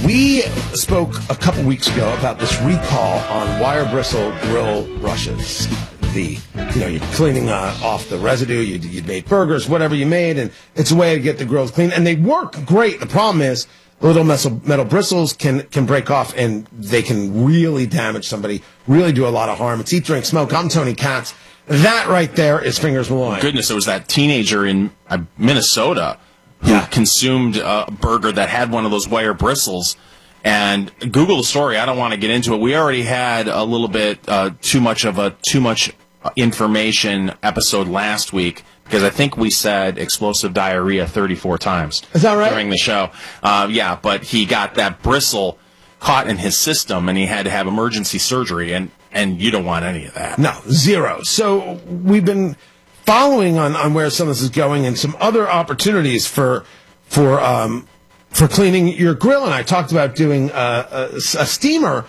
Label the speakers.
Speaker 1: We spoke a couple weeks ago about this recall on wire bristle grill brushes. You're cleaning off the residue. You made burgers, whatever you made, and it's a way to get the grills clean. And they work great. The problem is the little metal bristles can break off, and they can really damage somebody, really do a lot of harm. It's Eat, Drink, Smoke. I'm Tony Katz. That right there is Fingers Malloy.
Speaker 2: Goodness, it was that teenager in Minnesota who consumed a burger that had one of those wire bristles. And Google the story. I don't want to get into it. We already had a little bit too much information episode last week because I think we said explosive diarrhea 34 times.
Speaker 1: Is that right?
Speaker 2: During the show. But he got that bristle caught in his system and he had to have emergency surgery, and you don't want any of that.
Speaker 1: No, zero. So we've been following on where some of this is going and some other opportunities for cleaning your grill. And I talked about doing a steamer